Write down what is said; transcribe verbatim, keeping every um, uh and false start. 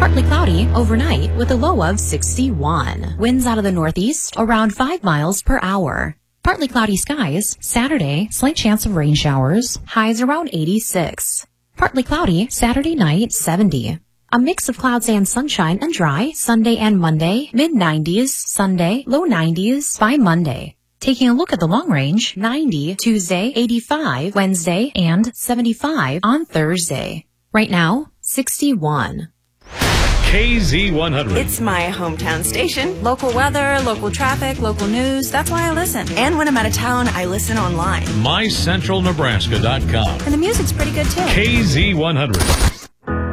Partly cloudy overnight with a low of sixty-one. Winds out of the northeast around five miles per hour. Partly cloudy skies. Saturday, slight chance of rain showers. Highs around eighty-six. Partly cloudy Saturday night, seventy. A mix of clouds and sunshine and dry Sunday and Monday. mid nineties Sunday, low nineties by Monday. Taking a look at the long range, ninety Tuesday, eighty-five Wednesday, and seventy-five on Thursday. Right now, sixty-one. K Z one hundred. It's my hometown station. Local weather, local traffic, local news. That's why I listen. And when I'm out of town, I listen online. my central nebraska dot com. And the music's pretty good too. K Z one hundred.